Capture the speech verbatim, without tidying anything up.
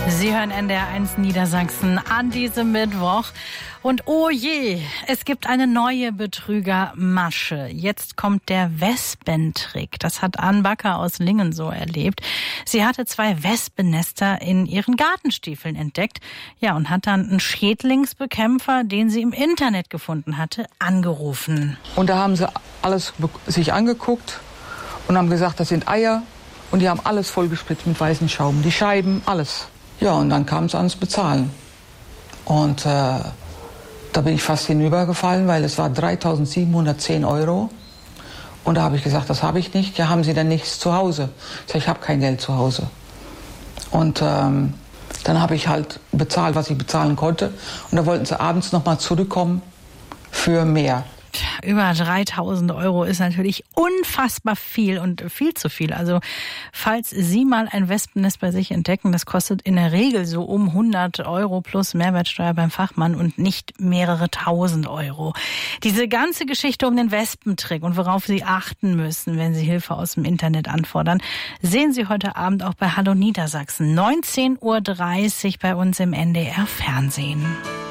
Sie hören N D R eins Niedersachsen an diesem Mittwoch. Und oh je, es gibt eine neue Betrügermasche. Jetzt kommt der Wespentrick. Das hat Ann Backer aus Lingen so erlebt. Sie hatte zwei Wespennester in ihren Gartenstiefeln entdeckt. Ja, und hat dann einen Schädlingsbekämpfer, den sie im Internet gefunden hatte, angerufen. Und da haben sie alles sich angeguckt und haben gesagt, das sind Eier. Und die haben alles vollgespritzt mit weißem Schaum. Die Scheiben, alles. Ja, und dann kam es ans Bezahlen. Und äh, da bin ich fast hinübergefallen, weil es war dreitausendsiebenhundertzehn Euro. Und da habe ich gesagt, das habe ich nicht. Ja, haben Sie denn nichts zu Hause? Ich sage, ich habe kein Geld zu Hause. Und ähm, dann habe ich halt bezahlt, was ich bezahlen konnte. Und da wollten sie abends nochmal zurückkommen für mehr. Über dreitausend Euro ist natürlich unfassbar viel und viel zu viel. Also falls Sie mal ein Wespennest bei sich entdecken, das kostet in der Regel so um hundert Euro plus Mehrwertsteuer beim Fachmann und nicht mehrere tausend Euro. Diese ganze Geschichte um den Wespentrick und worauf Sie achten müssen, wenn Sie Hilfe aus dem Internet anfordern, sehen Sie heute Abend auch bei Hallo Niedersachsen, neunzehn Uhr dreißig bei uns im N D R Fernsehen.